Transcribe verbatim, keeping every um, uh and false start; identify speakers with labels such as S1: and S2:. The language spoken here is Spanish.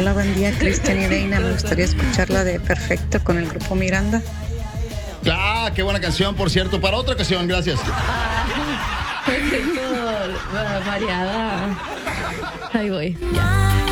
S1: Hola, buen día, Cristian y Deina. Me gustaría escucharla de Perfecto con el grupo Miranda.
S2: Ah, qué buena canción, por cierto. Para otra ocasión, gracias.
S3: Ah, perfecto, variada. Ahí voy. Ya.